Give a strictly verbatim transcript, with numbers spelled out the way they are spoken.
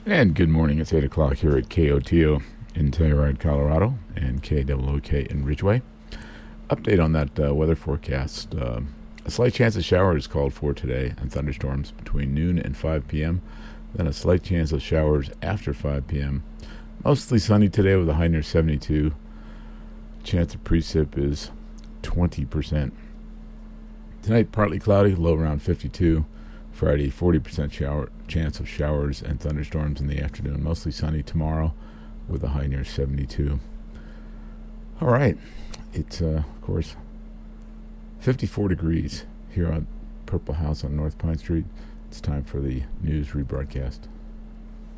And good morning. It's eight o'clock here at K O T O in Telluride, Colorado, and K O O K in Ridgeway. Update on that uh, weather forecast. Uh, a slight chance of showers called for today and thunderstorms between noon and five p.m. Then a slight chance of showers after five p.m. Mostly sunny today with a high near seventy-two. Chance of precip is twenty percent. Tonight, partly cloudy, low around fifty-two. Friday, forty percent shower chance of showers and thunderstorms in the afternoon. Mostly sunny tomorrow with a high near seventy-two. All right. It's, uh, of course, fifty-four degrees here on Purple House on North Pine Street. It's time for the news rebroadcast.